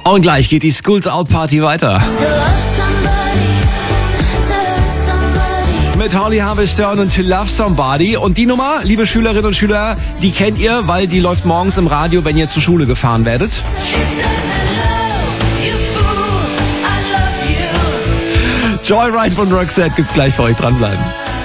Und gleich geht die Schools Out Party weiter. Mit Holly Harvester und To Love Somebody. Und die Nummer, liebe Schülerinnen und Schüler, die kennt ihr, weil die läuft morgens im Radio, wenn ihr zur Schule gefahren werdet. Joyride von Roxette gibt's gleich für euch, dranbleiben.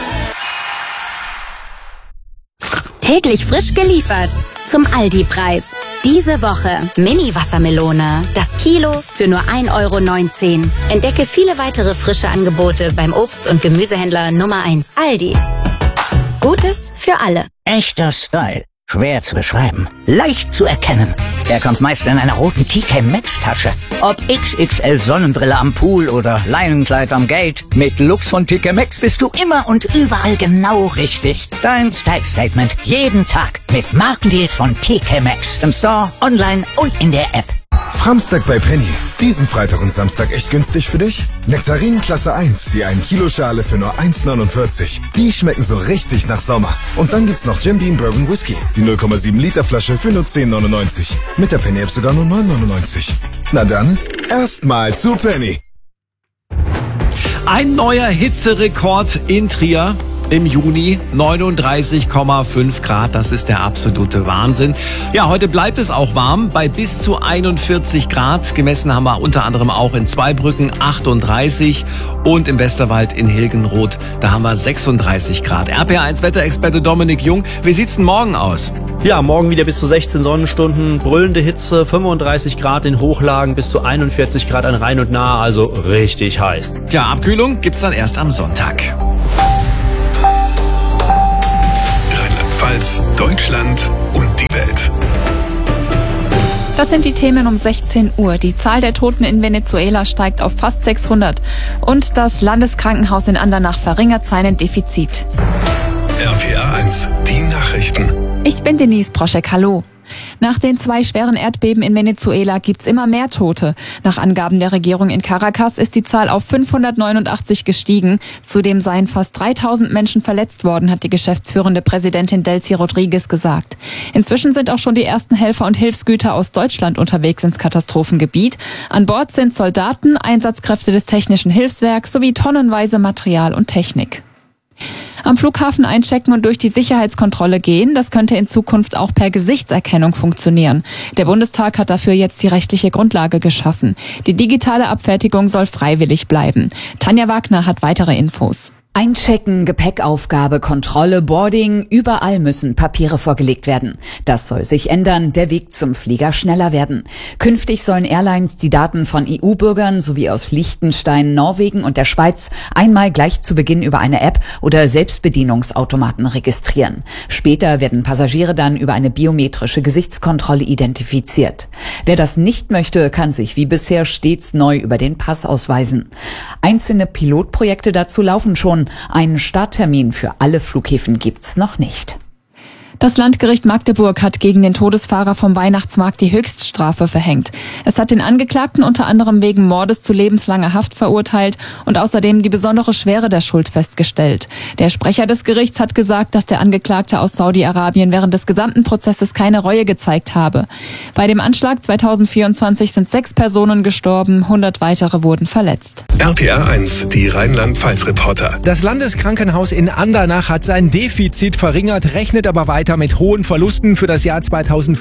Täglich frisch geliefert zum Aldi-Preis. Diese Woche Mini-Wassermelone. Das Kilo für nur 1,19 €. Entdecke viele weitere frische Angebote beim Obst- und Gemüsehändler Nummer 1. Aldi. Gutes für alle. Echter Style. Schwer zu beschreiben. Leicht zu erkennen. Er kommt meist in einer roten TK Maxx Tasche. Ob XXL Sonnenbrille am Pool oder Leinenkleid am Gate. Mit Lux von TK Maxx bist du immer und überall genau richtig. Dein Style Statement jeden Tag mit Markendeals von TK Maxx. Im Store, online und in der App. Samstag bei Penny. Diesen Freitag und Samstag echt günstig für dich? Nektarinen Klasse 1, die 1 Kilo Schale für nur 1,49. Die schmecken so richtig nach Sommer. Und dann gibt's noch Jim Beam Bourbon Whisky, die 0,7 Liter Flasche für nur 10,99. Mit der Penny App sogar nur 9,99. Na dann, erstmal zu Penny. Ein neuer Hitzerekord in Trier. Im Juni 39,5 Grad, das ist der absolute Wahnsinn. Ja, heute bleibt es auch warm bei bis zu 41 Grad. Gemessen haben wir unter anderem auch in Zweibrücken 38 und im Westerwald in Hilgenroth, da haben wir 36 Grad. RPR1 Wetterexperte Dominik Jung, wie sieht's denn morgen aus? Ja, morgen wieder bis zu 16 Sonnenstunden, brüllende Hitze, 35 Grad in Hochlagen, bis zu 41 Grad an Rhein und Nahe, also richtig heiß. Ja, Abkühlung gibt's dann erst am Sonntag. Deutschland und die Welt. Das sind die Themen um 16 Uhr. Die Zahl der Toten in Venezuela steigt auf fast 600. Und das Landeskrankenhaus in Andernach verringert seinen Defizit. RPR1, die Nachrichten. Ich bin Denise Proschek, hallo. Nach den 2 schweren Erdbeben in Venezuela gibt's immer mehr Tote. Nach Angaben der Regierung in Caracas ist die Zahl auf 589 gestiegen. Zudem seien fast 3000 Menschen verletzt worden, hat die geschäftsführende Präsidentin Delcy Rodriguez gesagt. Inzwischen sind auch schon die ersten Helfer und Hilfsgüter aus Deutschland unterwegs ins Katastrophengebiet. An Bord sind Soldaten, Einsatzkräfte des Technischen Hilfswerks sowie tonnenweise Material und Technik. Am Flughafen einchecken und durch die Sicherheitskontrolle gehen, das könnte in Zukunft auch per Gesichtserkennung funktionieren. Der Bundestag hat dafür jetzt die rechtliche Grundlage geschaffen. Die digitale Abfertigung soll freiwillig bleiben. Tanja Wagner hat weitere Infos. Einchecken, Gepäckaufgabe, Kontrolle, Boarding, überall müssen Papiere vorgelegt werden. Das soll sich ändern, der Weg zum Flieger schneller werden. Künftig sollen Airlines die Daten von EU-Bürgern sowie aus Liechtenstein, Norwegen und der Schweiz einmal gleich zu Beginn über eine App oder Selbstbedienungsautomaten registrieren. Später werden Passagiere dann über eine biometrische Gesichtskontrolle identifiziert. Wer das nicht möchte, kann sich wie bisher stets neu über den Pass ausweisen. Einzelne Pilotprojekte dazu laufen schon. Einen Starttermin für alle Flughäfen gibt's noch nicht. Das Landgericht Magdeburg hat gegen den Todesfahrer vom Weihnachtsmarkt die Höchststrafe verhängt. Es hat den Angeklagten unter anderem wegen Mordes zu lebenslanger Haft verurteilt und außerdem die besondere Schwere der Schuld festgestellt. Der Sprecher des Gerichts hat gesagt, dass der Angeklagte aus Saudi-Arabien während des gesamten Prozesses keine Reue gezeigt habe. Bei dem Anschlag 2024 sind 6 Personen gestorben, 100 weitere wurden verletzt. RPR1, die Rheinland-Pfalz-Reporter. Das Landeskrankenhaus in Andernach hat sein Defizit verringert, rechnet aber weiter mit hohen Verlusten. Für das Jahr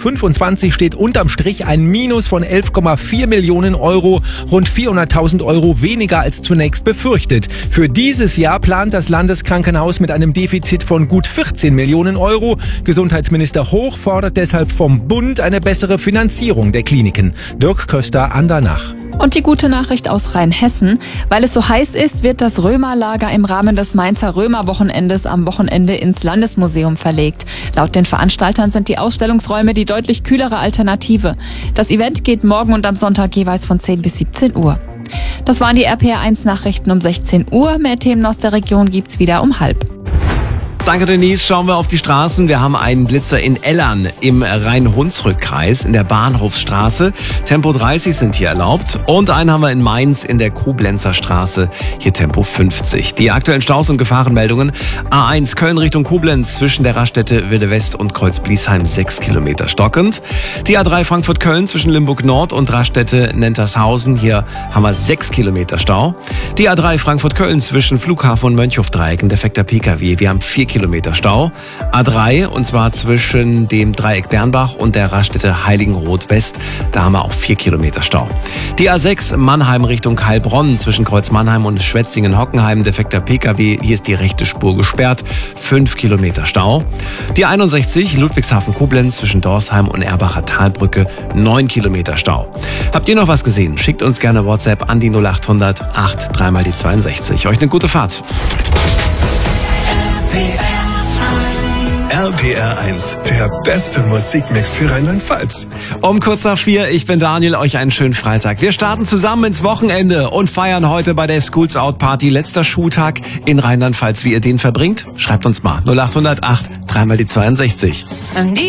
2025 steht unterm Strich ein Minus von 11,4 Millionen Euro, rund 400.000 Euro weniger als zunächst befürchtet. Für dieses Jahr plant das Landeskrankenhaus mit einem Defizit von gut 14 Millionen Euro. Gesundheitsminister Hoch fordert deshalb vom Bund eine bessere Finanzierung der Kliniken. Dirk Köster, Andernach. Und die gute Nachricht aus Rheinhessen. Weil es so heiß ist, wird das Römerlager im Rahmen des Mainzer Römerwochenendes am Wochenende ins Landesmuseum verlegt. Laut den Veranstaltern sind die Ausstellungsräume die deutlich kühlere Alternative. Das Event geht morgen und am Sonntag jeweils von 10 bis 17 Uhr. Das waren die RPR1 Nachrichten um 16 Uhr. Mehr Themen aus der Region gibt's wieder um 12:30. Danke, Denise. Schauen wir auf die Straßen. Wir haben einen Blitzer in Ellern im Rhein-Hunsrück-Kreis in der Bahnhofsstraße. Tempo 30 sind hier erlaubt. Und einen haben wir in Mainz in der Koblenzer Straße. Hier Tempo 50. Die aktuellen Staus und Gefahrenmeldungen. A1 Köln Richtung Koblenz zwischen der Raststätte Wilde West und Kreuz-Bliesheim 6 Kilometer stockend. Die A3 Frankfurt-Köln zwischen Limburg Nord und Raststätte Nentershausen. Hier haben wir 6 Kilometer Stau. Die A3 Frankfurt-Köln zwischen Flughafen und Mönchhof-Dreieck, ein defekter Pkw. Wir haben 4 Kilometer Stau. A3 und zwar zwischen dem Dreieck Dernbach und der Raststätte Heiligenroth West. Da haben wir auch 4 Kilometer Stau. Die A6 Mannheim Richtung Heilbronn zwischen Kreuz Mannheim und Schwetzingen-Hockenheim, defekter Pkw. Hier ist die rechte Spur gesperrt. 5 Kilometer Stau. Die 61 Ludwigshafen-Koblenz zwischen Dorsheim und Erbacher Talbrücke. 9 Kilometer Stau. Habt ihr noch was gesehen? Schickt uns gerne WhatsApp an die 0800 8 3 mal die 62. Euch eine gute Fahrt. RPR 1, der beste Musikmix für Rheinland-Pfalz. Um kurz nach 4, ich bin Daniel, euch einen schönen Freitag. Wir starten zusammen ins Wochenende und feiern heute bei der Schools Out Party. Letzter Schultag in Rheinland-Pfalz. Wie ihr den verbringt? Schreibt uns mal 0800 8 3 mal die 62.